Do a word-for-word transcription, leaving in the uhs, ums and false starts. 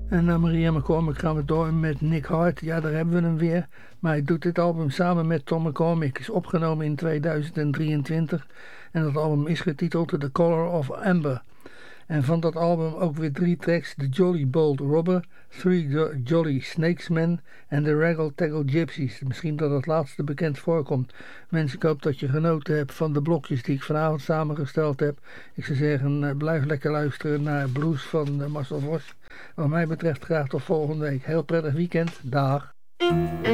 En na Maria McCormick gaan we door met Nick Hart. Ja, daar hebben we hem weer. Maar hij doet dit album samen met Tom McCormick. Is opgenomen in tweeduizend drieëntwintig. En dat album is getiteld The Color of Amber. En van dat album ook weer drie tracks. The Jolly Bold Robber, Three jo- Jolly Snakesmen en The Raggle Taggle Gypsies. Misschien dat het laatste bekend voorkomt. Mensen, ik hoop dat je genoten hebt van de blokjes die ik vanavond samengesteld heb. Ik zou zeggen, uh, blijf lekker luisteren naar Blues van uh, Marcel Vos. Wat mij betreft graag tot volgende week. Heel prettig weekend. Dag.